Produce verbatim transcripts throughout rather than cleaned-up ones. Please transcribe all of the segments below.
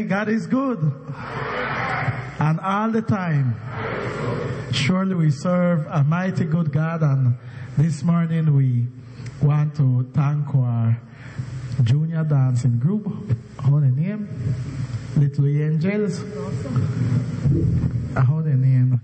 Amen. God is good. And all the time. Surely we serve a mighty good God, and this morning we want to thank our junior dancing group. How the name? Little Angels. How the name?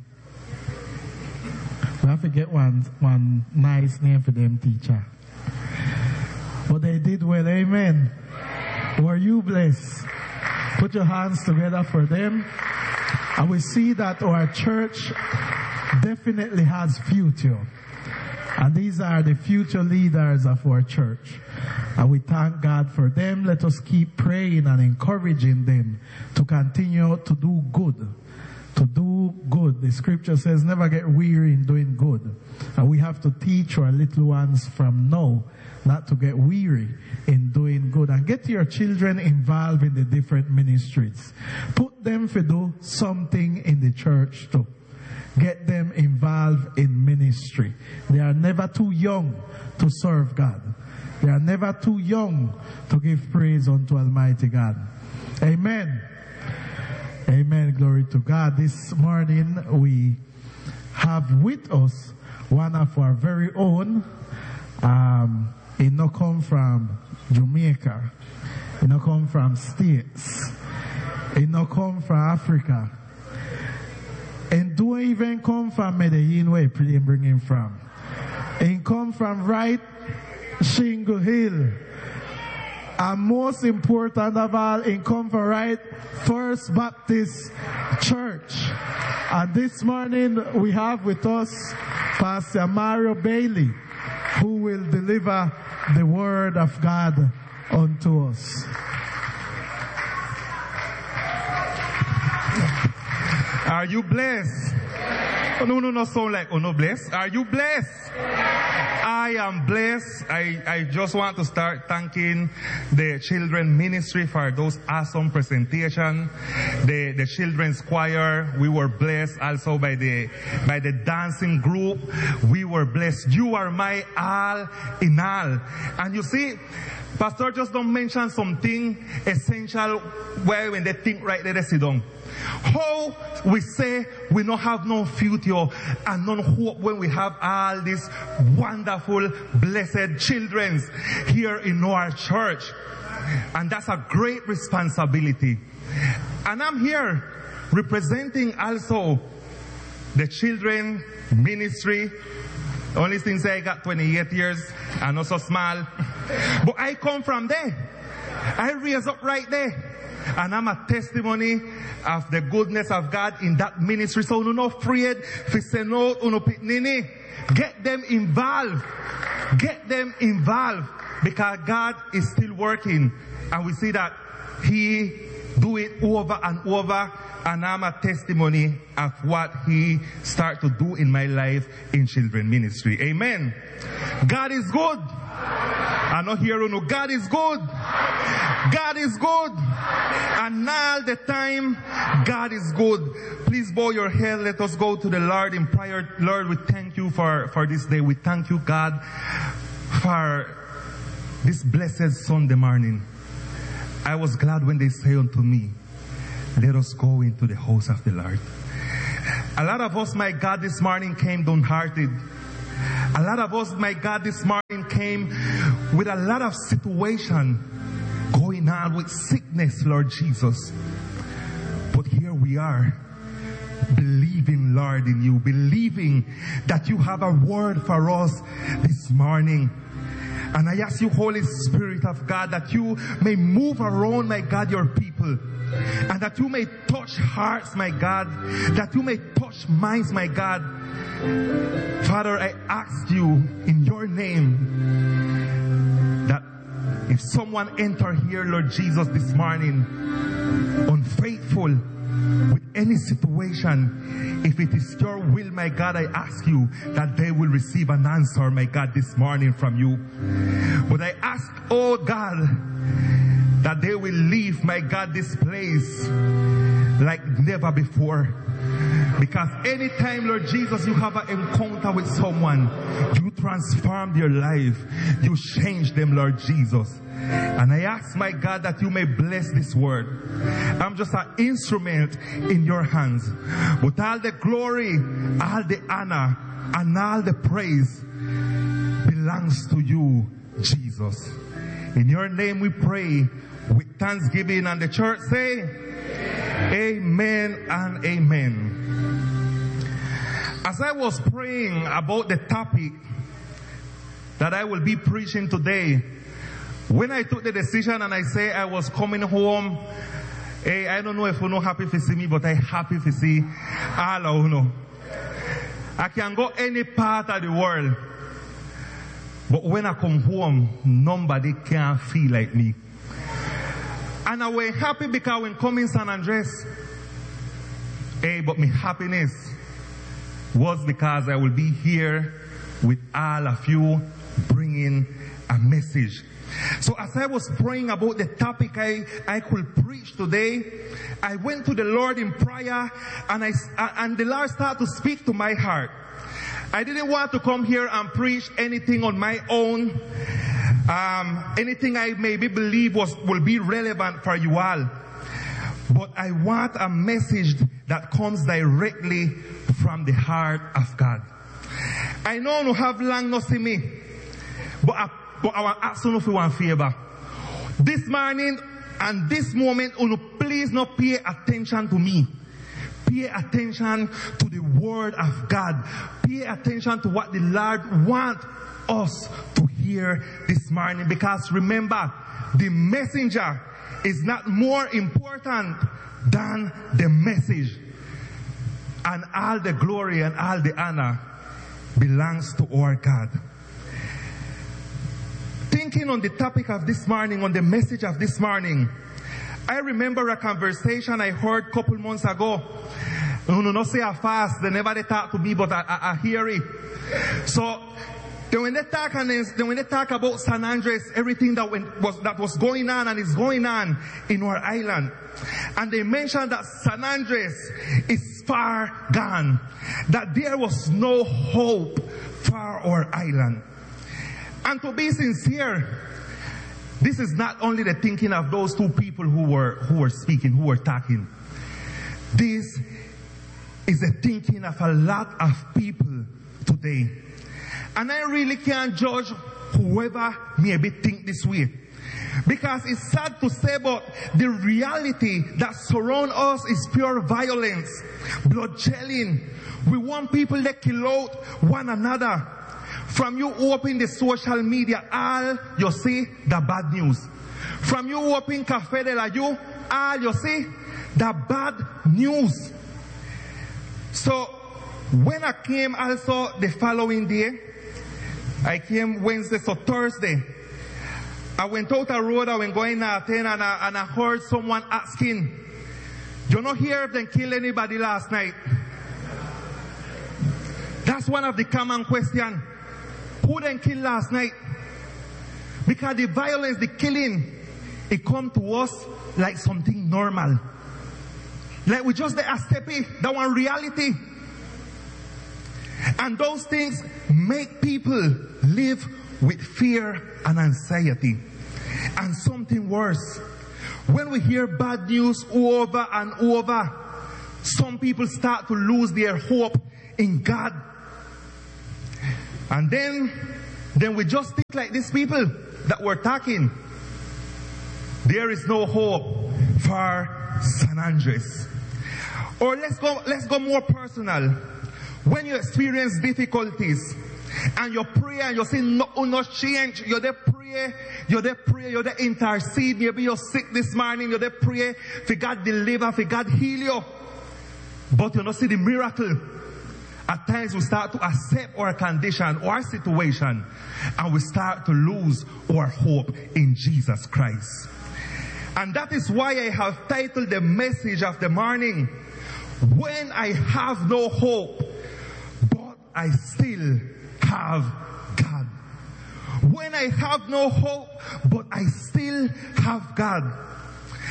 We have to get one, one nice name for them, teacher. But they did well, amen. Were you blessed? Put your hands together for them. And we see that our church definitely has future. And these are the future leaders of our church. And we thank God for them. Let us keep praying and encouraging them to continue to do good. To do good. The scripture says never get weary in doing good. And we have to teach our little ones from now not to get weary in doing good. And get your children involved in the different ministries. Put them to do something in the church too. Get them involved in ministry. They are never too young to serve God. They are never too young to give praise unto Almighty God. Amen. Amen. Glory to God. This morning we have with us one of our very own. Um, he not come from Jamaica. He not come from States. He not come from Africa. And don't even come from Medellin where he bring him from. He come from right Shingle Hill. And most important of all, he come from right First Baptist Church. And this morning we have with us Pastor Mario Bailey, who will deliver the word of God unto us. Are you blessed? Oh, no, no, no, sound like, oh, no, blessed. Are you blessed? I am blessed. I, I just want to start thanking the children ministry for those awesome presentation. The, the children's choir, we were blessed also by the, by the dancing group. We were blessed. You are my all in all. And you see, Pastor just don't mention something essential where when they think right there, they sit down. How we say we don't have no future and no hope when we have all these wonderful, blessed children here in our church. And that's a great responsibility. And I'm here representing also the children ministry. Only since I got twenty-eight years and not so small. But I come from there. I raised up right there. And I'm a testimony of the goodness of God in that ministry. So you're not afraid to say no, uno pitnini. Get them involved. Get them involved. Because God is still working. And we see that He do it over and over. And I'm a testimony of what He start to do in my life in children ministry. Amen. God is good. I'm not here to know God is good. God is good. And all the time, God is good. Please bow your head. Let us go to the Lord in prayer. Lord, we thank you for, for this day. We thank you, God, for this blessed Sunday morning. I was glad when they say unto me, let us go into the house of the Lord. A lot of us, my God, this morning came downhearted. A lot of us, my God, this morning came with a lot of situation going on with sickness, Lord Jesus. But here we are, believing, Lord, in you, believing that you have a word for us this morning. And I ask you, Holy Spirit of God, that you may move around, my God, your people. And that you may touch hearts, my God. That you may touch minds, my God. Father, I ask you in your name that if someone enter here, Lord Jesus, this morning, unfaithful with any situation, if it is your will, my God, I ask you that they will receive an answer, my God, this morning from you. But I ask, oh God, that they will leave, my God, this place like never before. Because anytime, Lord Jesus, you have an encounter with someone, you transform their life. You change them, Lord Jesus. And I ask, my God, that you may bless this word. I'm just an instrument in your hands. But all the glory, all the honor, and all the praise belongs to you, Jesus. In your name we pray with thanksgiving, and the church say, amen and amen. As I was praying about the topic that I will be preaching today, when I took the decision and I say I was coming home, hey, I don't know if you know happy to see me, but I happy to see all of you know. I can go any part of the world, but when I come home, nobody can feel like me. And I was happy because when coming San Andres, hey, but my happiness was because I will be here with all of you bringing a message. So as I was praying about the topic I, I could preach today, I went to the Lord in prayer, and I and the Lord started to speak to my heart. I didn't want to come here and preach anything on my own, um, anything I maybe believe was will be relevant for you all. But I want a message that comes directly from the heart of God. I know you have long not see me, but I But I want to ask you for one favor. This morning and this moment, you please not pay attention to me. Pay attention to the word of God. Pay attention to what the Lord wants us to hear this morning. Because remember, the messenger is not more important than the message. And all the glory and all the honor belongs to our God. Thinking on the topic of this morning, on the message of this morning, I remember a conversation I heard a couple months ago. No, no, not say I fast. They never they talk to me, but I, I, I hear it. So, then when they talk and then when they talk about San Andres, everything that went, was that was going on and is going on in our island, and they mentioned that San Andres is far gone, that there was no hope for our island. And to be sincere, this is not only the thinking of those two people who were who were speaking, who were talking. This is the thinking of a lot of people today. And I really can't judge whoever maybe think this way. Because it's sad to say, but the reality that surrounds us is pure violence, bloodshelling. We want people to kill out one another. From you open the social media, all you see the bad news. From you open Cafe de la U, all you see the bad news. So when I came also the following day, I came Wednesday, so Thursday, I went out the road, I went going to attend, and I, and I heard someone asking, you not hear if they kill anybody last night? That's one of the common questions. Who then killed last night? Because the violence, the killing, it come to us like something normal. Like we just a step in, that one reality. And those things make people live with fear and anxiety. And something worse. When we hear bad news over and over, some people start to lose their hope in God. And then, then we just think like these people that we're talking. There is no hope for San Andres. Or let's go, let's go more personal. When you experience difficulties and you pray and you say no, no change, you're there pray, you're there pray, you're there intercede. Maybe you're sick this morning, you're there pray for God deliver, for God heal you. But you don't see the miracle. At times we start to accept our condition, our situation, and we start to lose our hope in Jesus Christ. And that is why I have titled the message of the morning, When I Have No Hope, But I Still Have God. When I have no hope, but I still have God.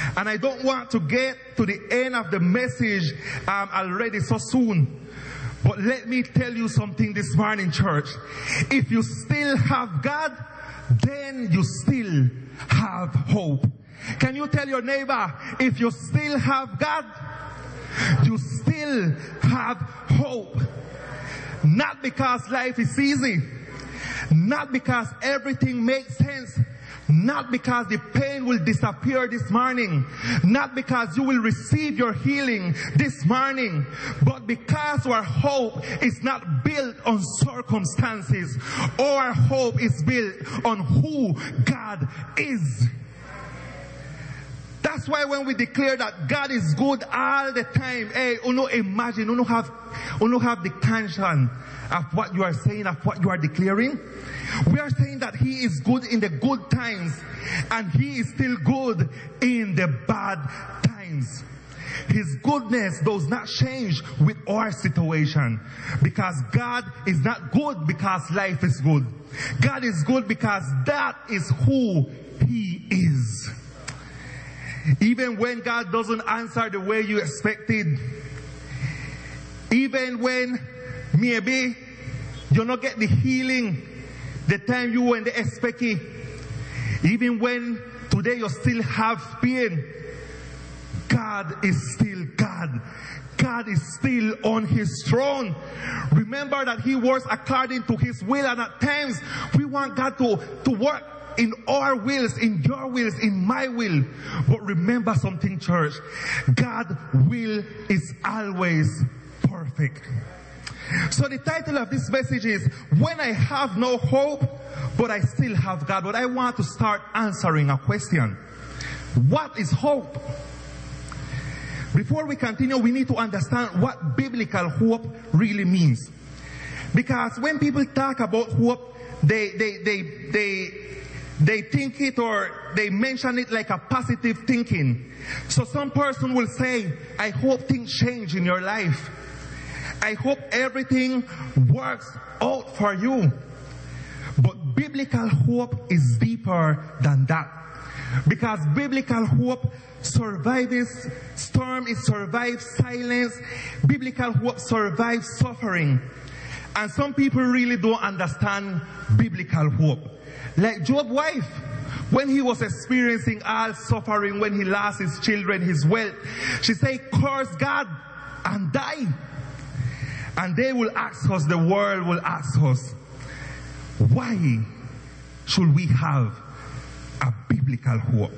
And I don't want to get to the end of the message um, already so soon. But let me tell you something this morning, church. If you still have God, then you still have hope. Can you tell your neighbor, if you still have God, you still have hope. Not because life is easy. Not because everything makes sense. Not because the pain will disappear this morning. Not because you will receive your healing this morning. But because our hope is not built on circumstances. Our hope is built on who God is. That's why when we declare that God is good all the time, hey, you know, imagine, you know, have, you know, have the conscience of what you are saying, of what you are declaring. We are saying that He is good in the good times, and He is still good in the bad times. His goodness does not change with our situation, because God is not good because life is good. God is good because that is who He is. Even when God doesn't answer the way you expected, even when maybe you not get the healing the time you were expecting, even when today you still have pain, God is still God. God is still on His throne. Remember that He works according to His will, and at times we want God to, to work in our wills, in your wills, in my will. But remember something, church. God's will is always perfect. So the title of this message is, When I Have No Hope, But I Still Have God. But I want to start answering a question. What is hope? Before we continue, we need to understand what biblical hope really means. Because when people talk about hope, they, they, they, they, they think it or they mention it like a positive thinking. So some person will say, I hope things change in your life. I hope everything works out for you. But biblical hope is deeper than that. Because biblical hope survives storm, it survives silence. Biblical hope survives suffering. And some people really don't understand biblical hope. Like Job's wife, when he was experiencing all suffering, when he lost his children, his wealth, she said, curse God and die. And they will ask us, the world will ask us, why should we have a biblical hope?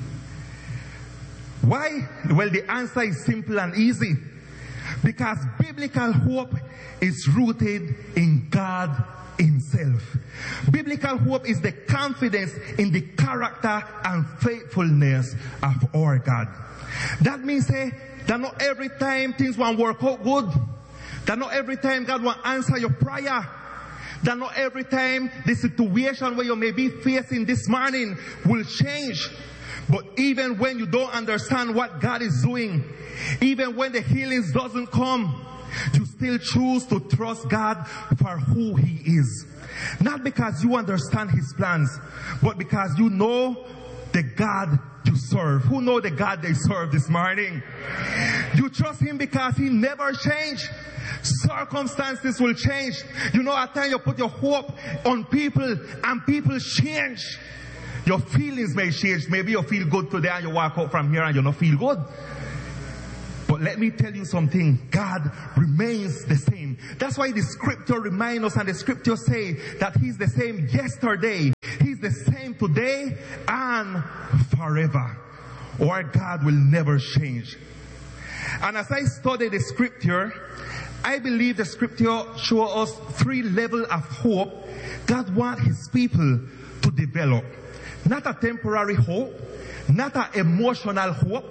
Why? Well, the answer is simple and easy. Because biblical hope is rooted in God Himself. Biblical hope is the confidence in the character and faithfulness of our God. That means eh, that not every time things won't work out good. That not every time God will answer your prayer. That not every time the situation where you may be facing this morning will change. But even when you don't understand what God is doing, even when the healings doesn't come, you still choose to trust God for who He is. Not because you understand His plans, but because you know the God you serve. Who know the God they serve this morning? You trust Him because He never changed. Circumstances will change. You know, at times you put your hope on people and people change. Your feelings may change. Maybe you feel good today and you walk out from here and you don't feel good. But let me tell you something. God remains the same. That's why the scripture reminds us, and the scripture say that He's the same yesterday. He's the same today and forever. Our God will never change. And as I study the scripture, I believe the scripture shows us three levels of hope God wants His people to develop. Not a temporary hope, not an emotional hope,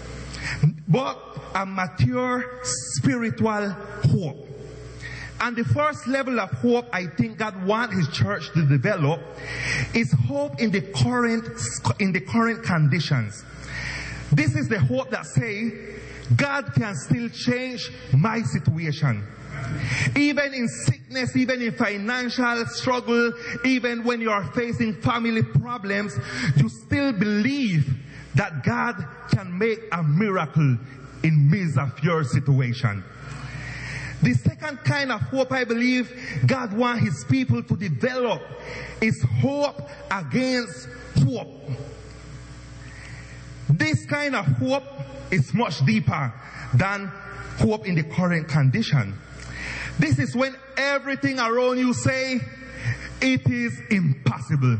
but a mature spiritual hope. And the first level of hope I think God wants His church to develop is hope in the current, in the current conditions. This is the hope that says, God can still change my situation. Even in sickness, even in financial struggle, even when you are facing family problems, you still believe that God can make a miracle in midst of your situation. The second kind of hope I believe God wants His people to develop is hope against hope. This kind of hope is much deeper than hope in the current condition. This is when everything around you say it is impossible.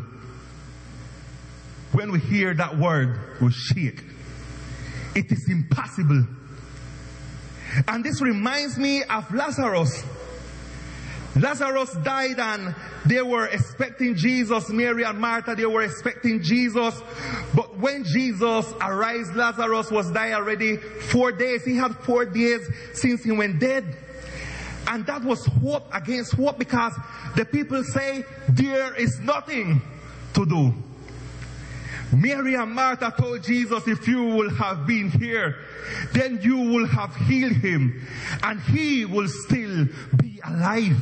When we hear that word, we shake. It is impossible. And this reminds me of Lazarus. Lazarus died and they were expecting Jesus. Mary and Martha, they were expecting Jesus. But when Jesus arrived, Lazarus was died already four days. He had four days since he went dead. And that was hope against hope, because the people say there is nothing to do. Mary and Martha told Jesus, if you will have been here, then you will have healed him and he will still be alive.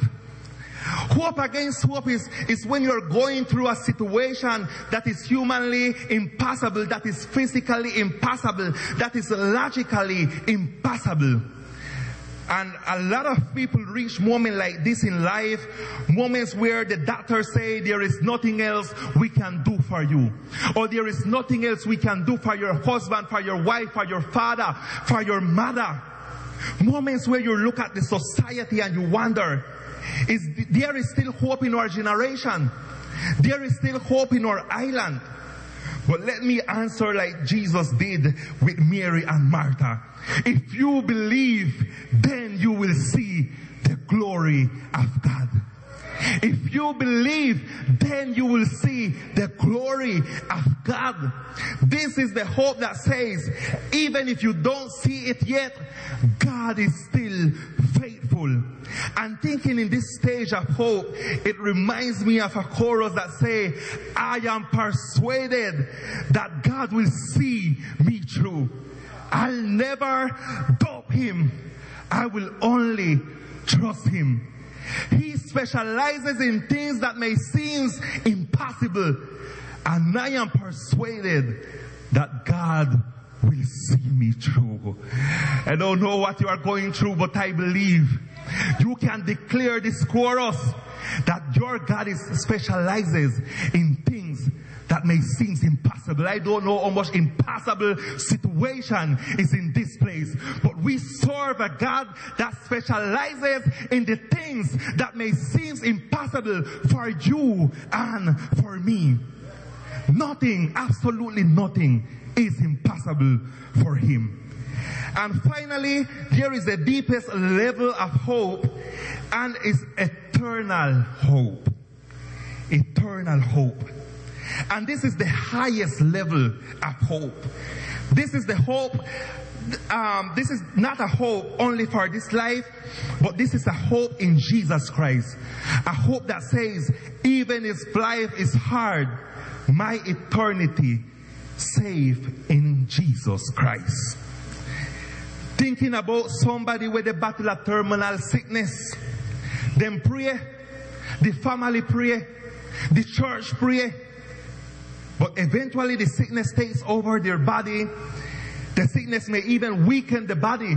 Hope against hope is, is when you're going through a situation that is humanly impossible, that is physically impossible, that is logically impossible. And a lot of people reach moments like this in life, moments where the doctors say there is nothing else we can do for you, or there is nothing else we can do for your husband, for your wife, for your father, for your mother. Moments where you look at the society and you wonder, is there is still hope in our generation? There is still hope in our island. But let me answer like Jesus did with Mary and Martha. If you believe, then you will see the glory of God. If you believe, then you will see the glory of God. This is the hope that says, even if you don't see it yet, God is still faithful. And thinking in this stage of hope, it reminds me of a chorus that say, I am persuaded that God will see me through. I'll never doubt him. I will only trust him. He specializes in things that may seem impossible. And I am persuaded that God will see me through. I don't know what you are going through, but I believe you can declare this chorus that your God is specializes in things that may seem impossible. I don't know how much impossible situation is in this place, but we serve a God that specializes in the things that may seem impossible for you and for me. Nothing, absolutely nothing is impossible for him. And finally, there is the deepest level of hope, and is eternal hope. Eternal hope. And this is the highest level of hope. This is the hope, um, this is not a hope only for this life, but this is a hope in Jesus Christ. A hope that says, even if life is hard, my eternity safe in Jesus Christ. Thinking about somebody with a battle of terminal sickness, them pray, the family pray, the church pray, but eventually the sickness takes over their body. The sickness may even weaken the body,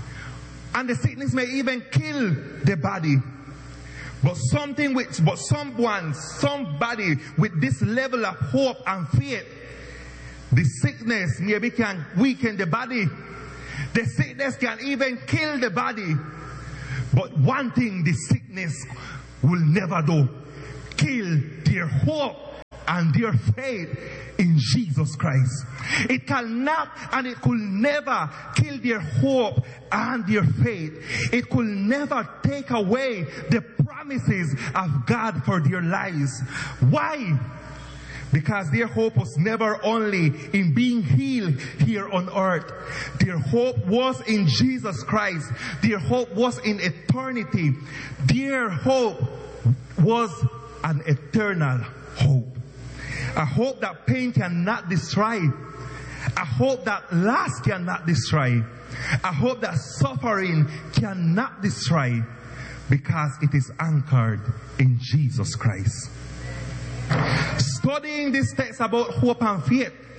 and the sickness may even kill the body. But something with, but someone, somebody with this level of hope and faith, the sickness maybe can weaken the body. The sickness can even kill the body. But one thing the sickness will never do, kill their hope and their faith in Jesus Christ. It cannot and it could never kill their hope and their faith. It could never take away the promises of God for their lives. Why? Because their hope was never only in being healed here on earth. Their hope was in Jesus Christ. Their hope was in eternity. Their hope was an eternal hope. A hope that pain cannot destroy. A hope that loss cannot destroy. A hope that suffering cannot destroy. Because it is anchored in Jesus Christ. Studying this text about hope and faith,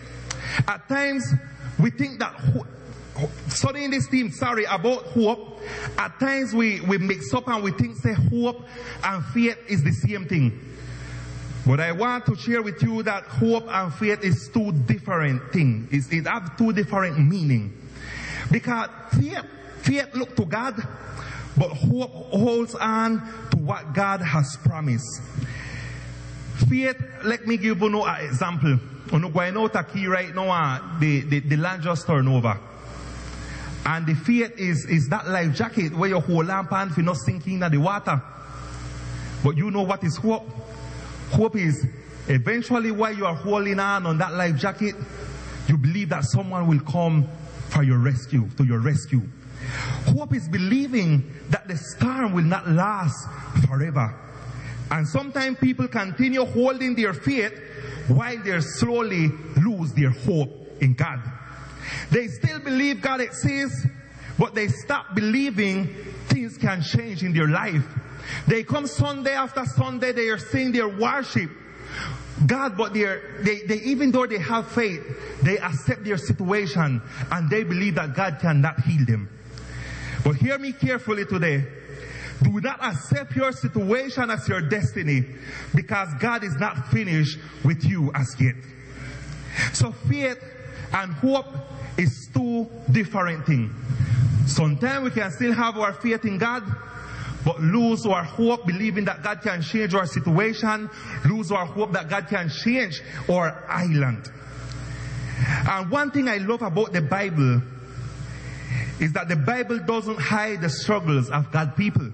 At times, we think that, ho- studying this theme, sorry, about hope, at times we, we mix up and we think, say, hope and faith is the same thing. But I want to share with you that hope and faith is two different things. It's, it have two different meanings. Because faith, faith look to God, but hope holds on to what God has promised. Faith, let me give you an example. When you're going out a key right now, uh, the, the, the land just turned over. And the faith is, is that life jacket where you hold on pan for not sinking into the water. But you know what is hope? Hope is eventually while you are holding on on that life jacket, you believe that someone will come for your rescue, to your rescue. Hope is believing that the storm will not last forever. And sometimes people continue holding their faith while they slowly lose their hope in God. They still believe God exists, but they stop believing things can change in their life. They come Sunday after Sunday, they are saying their worship God, but they, are, they, they, even though they have faith, they accept their situation and they believe that God cannot heal them. But hear me carefully today. Do not accept your situation as your destiny, because God is not finished with you as yet. So faith and hope is two different things. Sometimes we can still have our faith in God, but lose our hope believing that God can change our situation, lose our hope that God can change our island. And one thing I love about the Bible is that the Bible doesn't hide the struggles of God's people.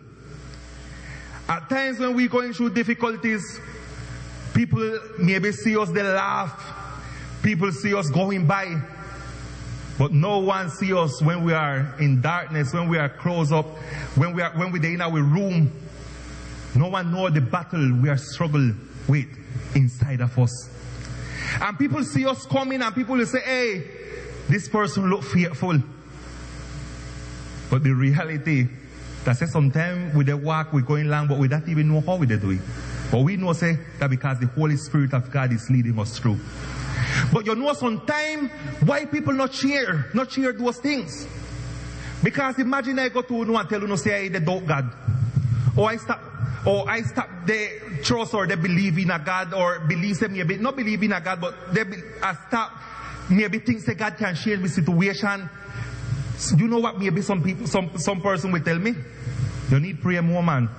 At times when we're going through difficulties, people maybe see us, they laugh. People see us going by. But no one sees us when we are in darkness, when we are closed up, when we are when we're in our room. No one knows the battle we are struggling with inside of us. And people see us coming and people will say, hey, this person look fearful. But the reality, that says sometimes with the walk we're going along, but we don't even know how we're doing. But we know say that because the Holy Spirit of God is leading us through. But you know sometimes why people not cheer, not cheer those things. Because imagine I go to no and tell you no say I they doubt God. Or I stop or I stop they trust or they believe in a God, or believe them maybe not believe in a God, but they be, I stop maybe think say God can change the situation. So you know what maybe some people some some person will tell me? You need prayer more, man.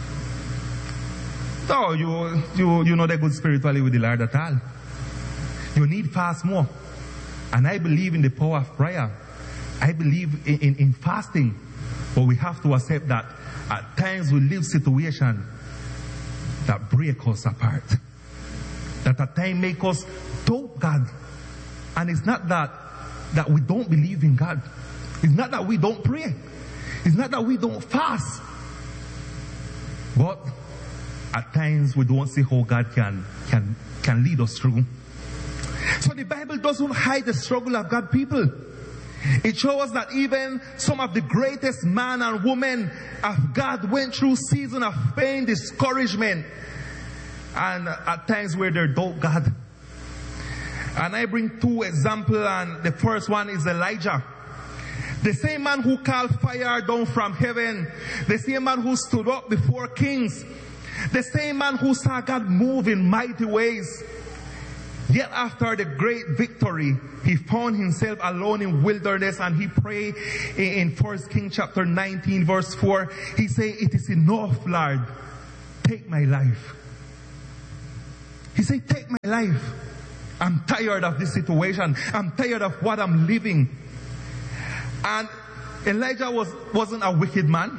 No, you you you know the good spiritually with the Lord at all. You need fast more. And I believe in the power of prayer. I believe in, in, in fasting. But we have to accept that at times we live situations that break us apart. That at times make us doubt God. And it's not that, that we don't believe in God. It's not that we don't pray. It's not that we don't fast. But at times we don't see how God can, can, can lead us through. So the Bible doesn't hide the struggle of God's people. It shows us that even some of the greatest men and women of God went through seasons of pain, discouragement, and at times where they doubt God. And I bring two examples, and the first one is Elijah. The same man who called fire down from heaven. The same man who stood up before kings. The same man who saw God move in mighty ways. Yet after the great victory, he found himself alone in wilderness, and he prayed in First Kings chapter nineteen verse four. He said, it is enough, Lord. Take my life. He said, take my life. I'm tired of this situation. I'm tired of what I'm living. And Elijah was, wasn't a wicked man.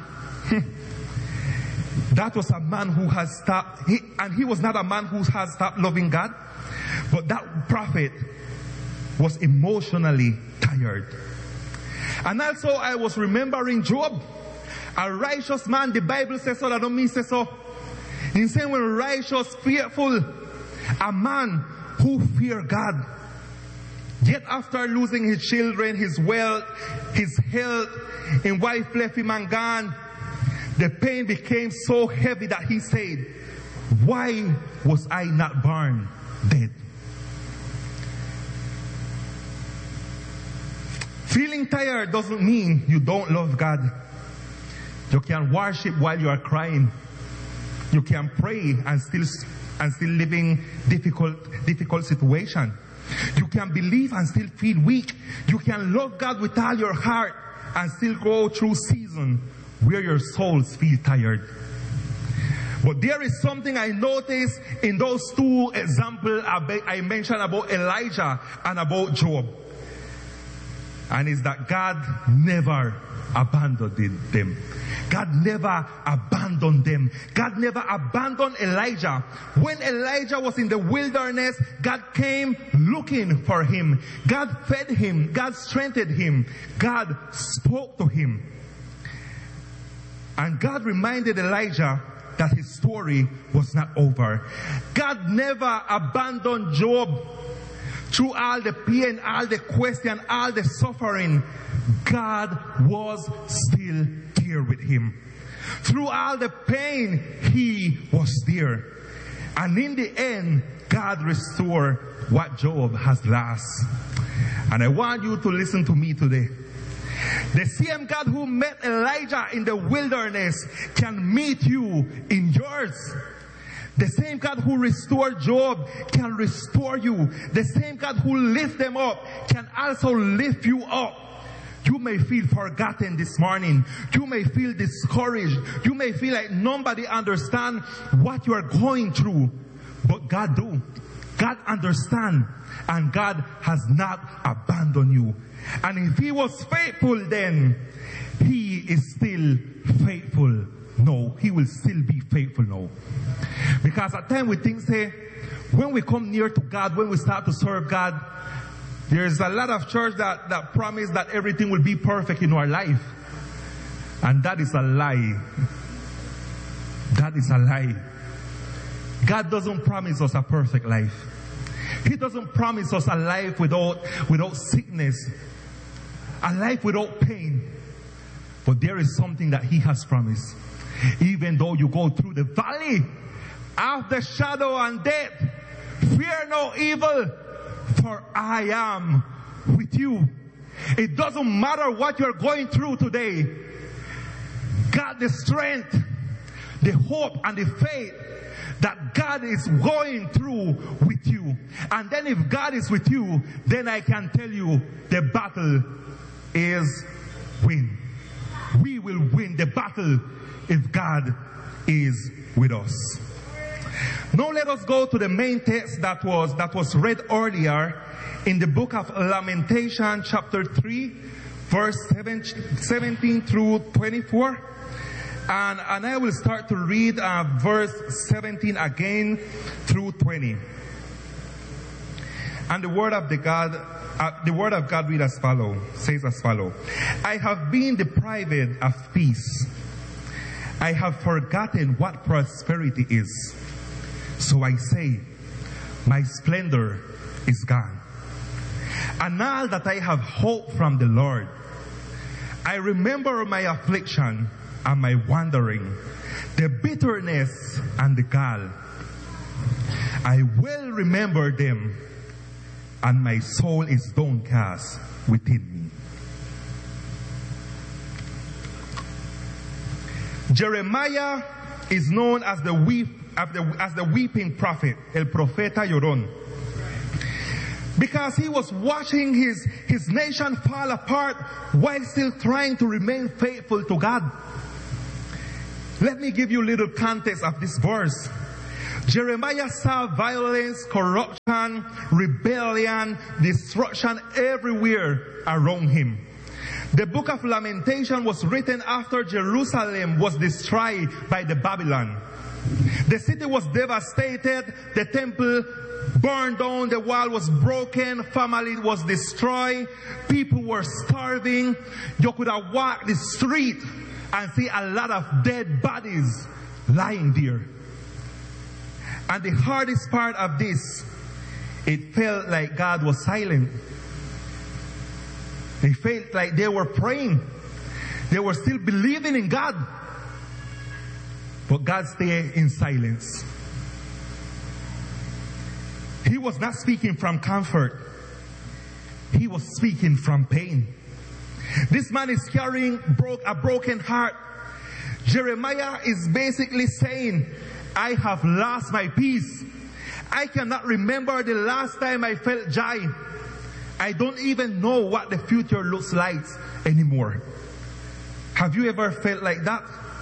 That was a man who has stopped, he, and he was not a man who has stopped loving God. But that prophet was emotionally tired. And also I was remembering Job, a righteous man. The Bible says so, that don't mean say so. In saying when righteous, fearful, a man who feared God. Yet after losing his children, his wealth, his health, and wife left him and gone, the pain became so heavy that he said, why was I not born dead? Feeling tired doesn't mean you don't love God. You can worship while you are crying. You can pray and still and still living difficult difficult situation. You can believe and still feel weak. You can love God with all your heart and still go through season where your souls feel tired. But there is something I noticed in those two examples I mentioned about Elijah and about Job. And it's that God never abandoned them. God never abandoned them. God never abandoned Elijah. When Elijah was in the wilderness, God came looking for him. God fed him. God strengthened him. God spoke to him. And God reminded Elijah that his story was not over. God never abandoned Job. Through all the pain, all the question, all the suffering, God was still there with him. Through all the pain, he was there. And in the end, God restored what Job has lost. And I want you to listen to me today. The same God who met Elijah in the wilderness can meet you in yours. The same God who restored Job can restore you. The same God who lifted them up can also lift you up. You may feel forgotten this morning. You may feel discouraged. You may feel like nobody understands what you are going through. But God do. God understands. And God has not abandoned you. And if He was faithful then, He is still faithful. No, He will still be faithful now. Because at times we think, say, when we come near to God, when we start to serve God, there's a lot of church that, that promise that everything will be perfect in our life. And that is a lie. That is a lie. God doesn't promise us a perfect life. He doesn't promise us a life without, without sickness, a life without pain. But there is something that He has promised. Even though you go through the valley of the shadow and death, fear no evil, for I am with you. It doesn't matter what you're going through today. God, the strength, the hope, and the faith that God is going through with you. And then if God is with you, then I can tell you the battle is win. We will win the battle if God is with us. Now let us go to the main text that was that was read earlier in the book of Lamentation, chapter three, verse seventeen through twenty-four. And, and I will start to read uh, verse seventeen again through twenty. And the word of the God, uh, the word of God read as follow, says as follow. I have been deprived of peace. I have forgotten what prosperity is. So I say, my splendor is gone. And now that I have hope from the Lord, I remember my affliction and my wandering, the bitterness and the gall. I will remember them, and my soul is downcast within me. Jeremiah is known as the weep, as the, as the weeping prophet, El Profeta Llorón, because he was watching his, his nation fall apart while still trying to remain faithful to God. Let me give you a little context of this verse. Jeremiah saw violence, corruption, rebellion, destruction everywhere around him. The book of Lamentation was written after Jerusalem was destroyed by the Babylon. The city was devastated, the temple burned down, the wall was broken, family was destroyed, people were starving. You could have walked the street and see a lot of dead bodies lying there. And the hardest part of this, it felt like God was silent. It felt like they were praying. They were still believing in God. But God stayed in silence. He was not speaking from comfort. He was speaking from pain. This man is carrying broke, a broken heart. Jeremiah is basically saying, I have lost my peace. I cannot remember the last time I felt joy. I don't even know what the future looks like anymore. Have you ever felt like that?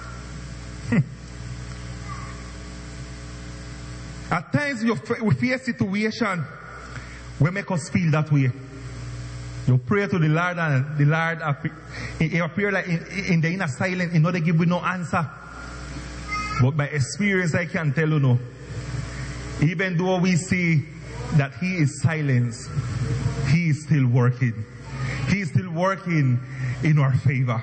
At times we face situation will make us feel that way. You pray to the Lord and the Lord appear, appear like in, in the inner silence, you know they give you no answer. But by experience I can tell you no. Even though we see that He is silent, He is still working. He is still working in our favor.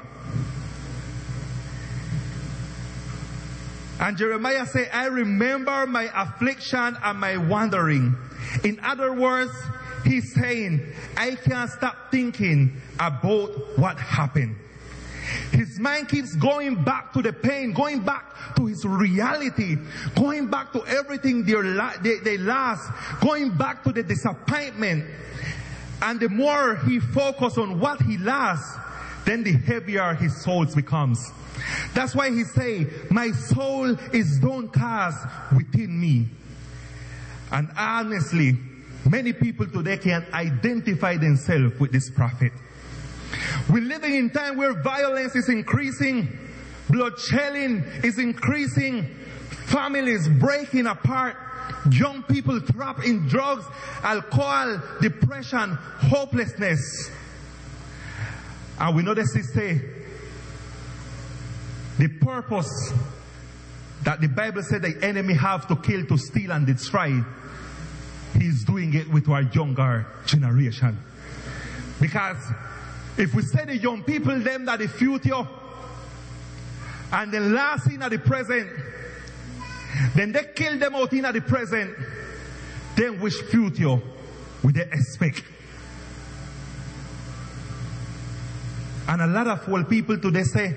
And Jeremiah said, I remember my affliction and my wandering. In other words, he's saying, I can't stop thinking about what happened. His mind keeps going back to the pain, going back to his reality, going back to everything they, they, they lost, going back to the disappointment. And the more he focuses on what he lost, then the heavier his soul becomes. That's why he say, my soul is downcast within me. And honestly, many people today can identify themselves with this prophet. We're living in time where violence is increasing, bloodshedding is increasing, families breaking apart, young people trapped in drugs, alcohol, depression, hopelessness. And we know the sister, the purpose that the Bible said the enemy have to kill, to steal and destroy, he's doing it with our younger generation. Because if we say the young people, them that the future, and the last in at the present, then they kill them out in at the present, then which future will they expect? And a lot of old people today say,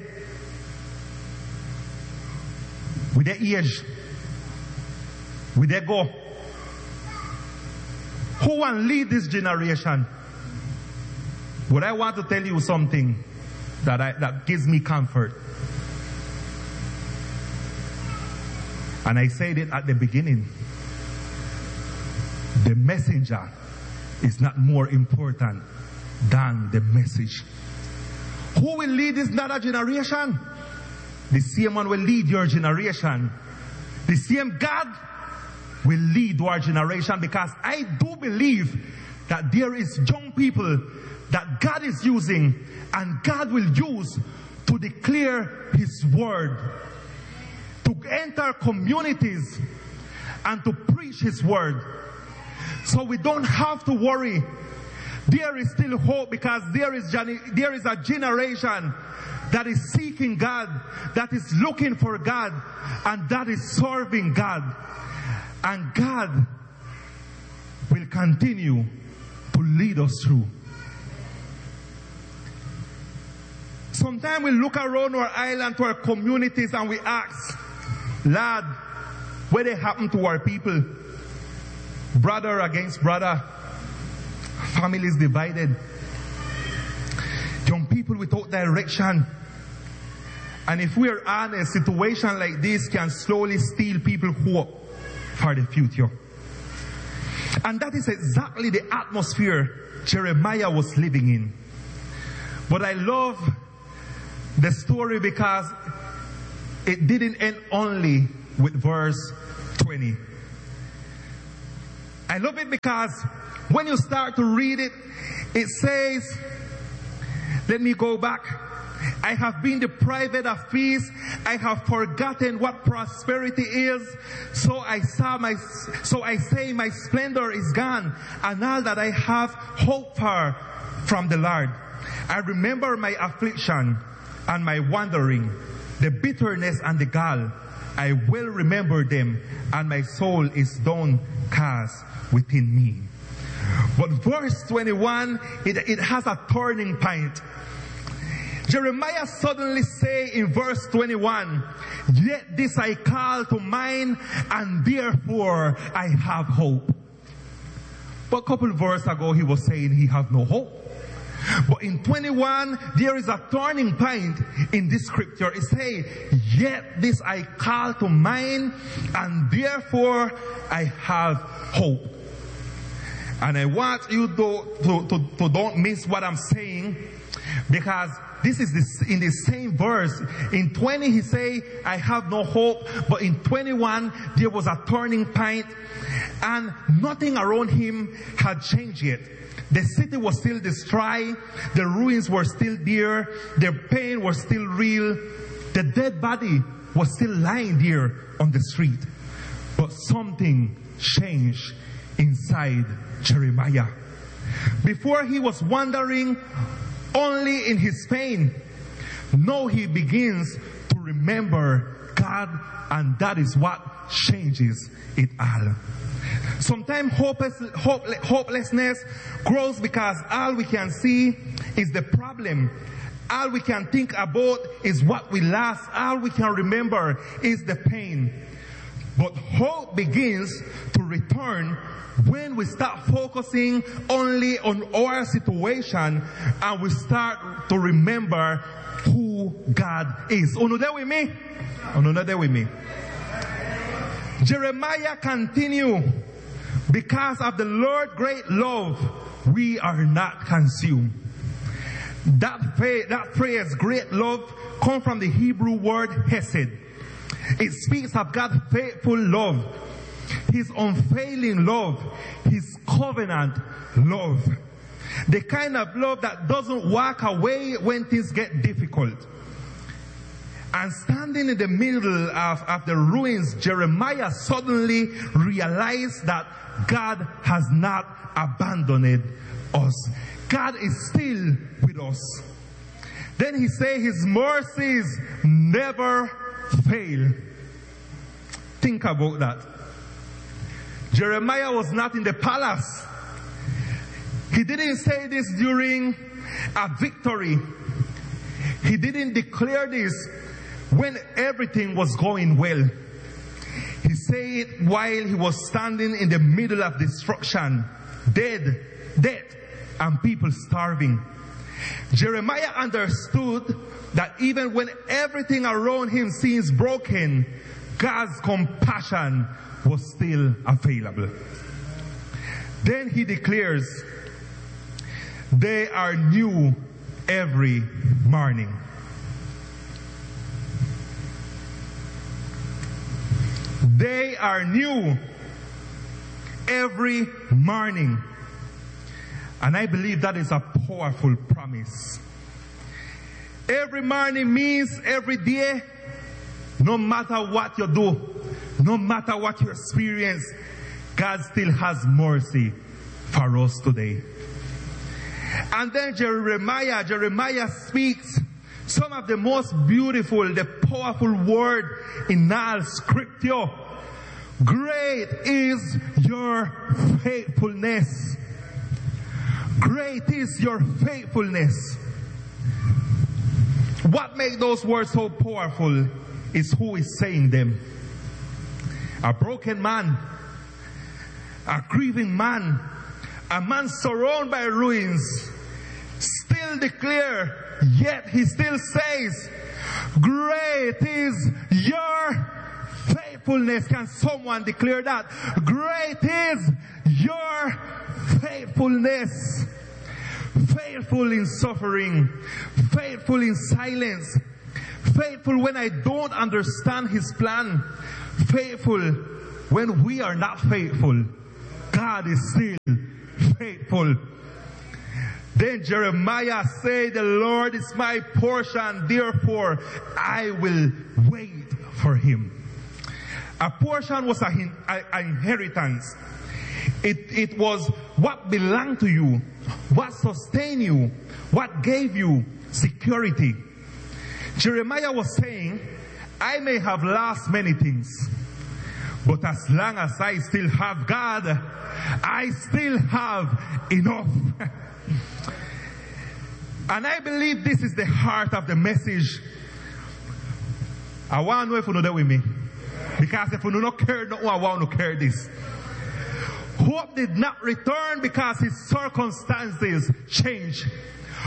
with their age, with their go, who will lead this generation? But I want to tell you something that I, that gives me comfort. And I said it at the beginning. The messenger is not more important than the message. Who will lead this another generation? The same one will lead your generation. The same God will lead our generation, because I do believe that there is young people that God is using and God will use to declare His word, to enter communities and to preach His word. So we don't have to worry. There is still hope, because there is, there is a generation that is seeking God, that is looking for God, and that is serving God. And God will continue to lead us through. Sometimes we look around our island, to our communities, and we ask, Lord, what they happen to our people? Brother against brother, families divided, young people without direction. And if we are honest, a situation like this can slowly steal people's hope for the future. And that is exactly the atmosphere Jeremiah was living in. But I love the story because it didn't end only with verse twenty. I love it because when you start to read it, it says, let me go back. I have been deprived of peace. I have forgotten what prosperity is. So I saw my, so I say my splendor is gone, and all that I have hoped for from the Lord. I remember my affliction and my wandering, the bitterness and the gall. I will remember them, and my soul is downcast within me. But verse twenty-one, it, it has a turning point. Jeremiah suddenly say in verse twenty-one, yet this I call to mind, and therefore I have hope. But a couple of verses ago he was saying he have no hope. But in twenty-one, there is a turning point in this scripture. It says, yet this I call to mind, and therefore I have hope. And I want you to, to, to, to don't miss what I'm saying, because this is this, in the same verse. In twenty, he say, I have no hope. But in twenty-one, there was a turning point, and nothing around him had changed yet. The city was still destroyed. The ruins were still there. The pain was still real. The dead body was still lying there on the street. But something changed inside Jeremiah. Before he was wandering only in his pain, now he begins to remember God, and that is what changes it all. Sometimes hopeless, hope, hopelessness grows because all we can see is the problem. All we can think about is what we lost. All we can remember is the pain. But hope begins to return when we start focusing only on our situation and we start to remember who God is. Oh, no, there with me? Oh, no, not there with me. Jeremiah continued, because of the Lord's great love, we are not consumed. That phrase, that phrase, great love, comes from the Hebrew word hesed. It speaks of God's faithful love, His unfailing love, His covenant love. The kind of love that doesn't walk away when things get difficult. And standing in the middle of, of the ruins, Jeremiah suddenly realized that God has not abandoned us. God is still with us. Then he said his mercies never fail. Think about that. Jeremiah was not in the palace. He didn't say this during a victory. He didn't declare this when everything was going well. He said it while he was standing in the middle of destruction, dead, death, and people starving. Jeremiah understood that even when everything around him seems broken, God's compassion was still available. Then he declares, they are new every morning. They are new every morning. And I believe that is a powerful promise. Every morning means every day, no matter what you do, no matter what you experience, God still has mercy for us today. And then Jeremiah, Jeremiah speaks some of the most beautiful, the powerful word in all scripture. Great is your faithfulness. Great is your faithfulness. What makes those words so powerful is who is saying them. A broken man, a grieving man, a man surrounded by ruins, still declare, yet he still says, great is your faithfulness. Can someone declare that? Great is your faithfulness. Faithful in suffering, faithful in silence, faithful when I don't understand His plan, faithful when we are not faithful. God is still faithful. Then Jeremiah said, the Lord is my portion, therefore I will wait for Him. A portion was an inheritance. It, it was what belonged to you, what sustained you, what gave you security. Jeremiah was saying, I may have lost many things, but as long as I still have God, I still have enough. And I believe this is the heart of the message. I want to know if you know that with me. Because if you do not care, no one want to care this. Hope did not return because his circumstances changed.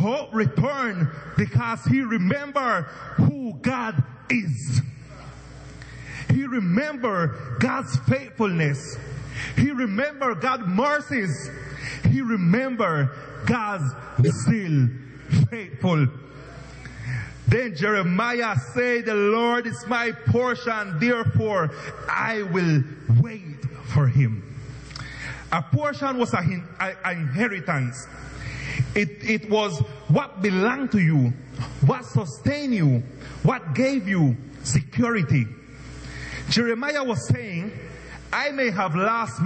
hope returned because he remembered who God is. He remembered God's faithfulness. He remembered God's mercies. He remembered God's still faithful. Then Jeremiah said, the Lord is my portion, therefore I will wait for him. A portion was an inheritance. It, it was what belonged to you, what sustained you, what gave you security. Jeremiah was saying, I may have lost